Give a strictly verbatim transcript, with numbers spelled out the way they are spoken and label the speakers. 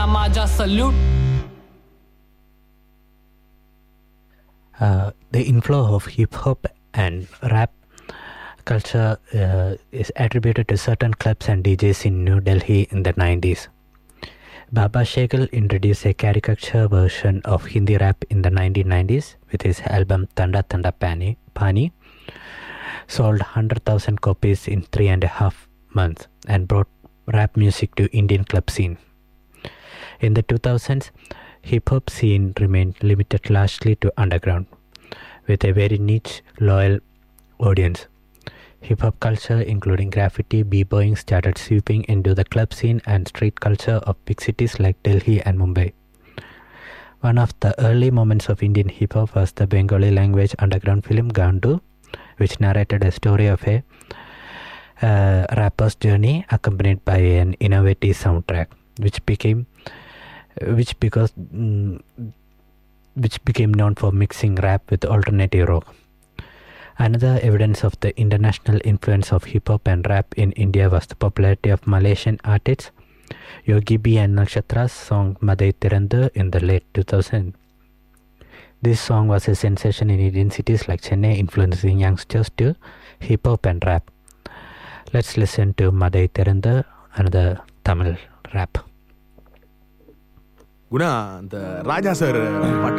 Speaker 1: Maja salute.
Speaker 2: Uh, the inflow of hip hop and rap culture uh, is attributed to certain clubs and D Js in New Delhi in the nineties. Baba Shegal introduced a caricature version of Hindi rap in the nineteen nineties with his album Tanda Tanda Pani, Pani sold one hundred thousand copies in three and a half months and brought rap music to Indian club scene. In the two thousands, hip-hop scene remained limited largely to underground, with a very niche, loyal audience. Hip-hop culture, including graffiti, b-boying, started sweeping into the club scene and street culture of big cities like Delhi and Mumbai. One of the early moments of Indian hip-hop was the Bengali language underground film Gandu, which narrated a story of a uh, rapper's journey accompanied by an innovative soundtrack, which became which because mm, which became known for mixing rap with alternative rock. Another evidence of the international influence of hip-hop and rap in India was the popularity of Malaysian artists Yogi B and Nakshatra's song Madai Thirandu in the late two thousands. This song was a sensation in Indian cities like Chennai, influencing youngsters to hip-hop and rap. Let's listen to Madai Thirandu, another Tamil rap.
Speaker 3: Guna, அந்த ராஜா sir பாட்டு